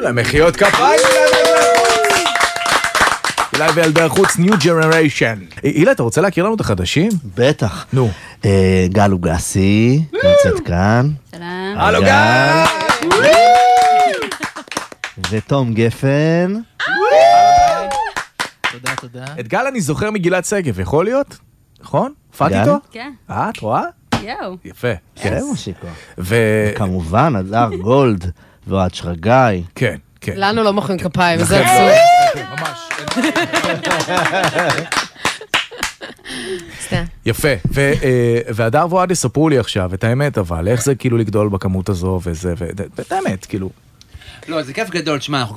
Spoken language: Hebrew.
מחיאות כפיים. אילי וילדי החוץ, New Generation. אילה, אתה רוצה להכיר לנו את החדשים? בטח. נו. גל לוגסי, נמצאת כאן. שלום. הלו גל! ותום גפן. תודה. את גל אני זוכר מגילת שגב, יכול להיות? נכון? הופעת גל? איתו? כן. את רואה? יואו. יפה. כן, מושיקו. ו... כמובן, הדר גולד ואוהד שרגאי. כן, כן. לנו לא מוחאים כפיים, זה לכם עצוב. לא. ממש. סתם. יפה. והדר ואוהד יספרו לי עכשיו את האמת, אבל איך זה כאילו לגדול בכמות הזו וזה, ואת האמת, כאילו. לא, זה כיף גדול, שמע, אנחנו